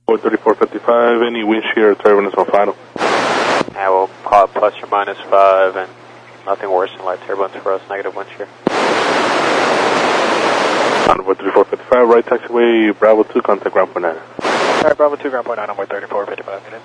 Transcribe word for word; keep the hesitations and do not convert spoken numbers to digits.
thirty-four fifty-five, any wind shear turbulence on final? Yeah, we'll call it plus or minus five, and nothing worse than light turbulence for us, negative wind shear. Envoy thirty-four fifty-five, right taxiway, Bravo two, contact ground point nine. Alright, Bravo two, ground point nine, Envoy thirty-four fifty-five, good day.